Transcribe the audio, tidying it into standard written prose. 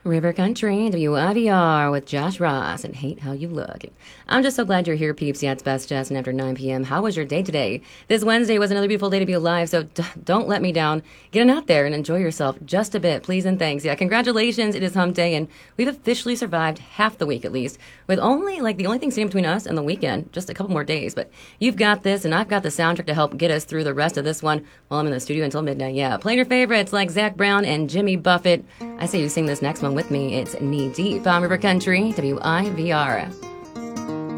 River Country, WIVR with Josh Ross and Hate How You Look. I'm just so glad you're here, peeps. Yeah, it's Best Jess and after 9 p.m. How was your day today? This Wednesday was another beautiful day to be alive, so don't let me down. Get on out there and enjoy yourself just a bit, please and thanks. Yeah, congratulations. It is hump day, and we've officially survived half the week at least, with only, the only thing standing between us and the weekend, just a couple more days. But you've got this, and I've got the soundtrack to help get us through the rest of this one while I'm in the studio until midnight. Yeah, playing your favorites like Zach Brown and Jimmy Buffett. I say you sing this next one with me. It's Knee Deep on River Country, WIVR.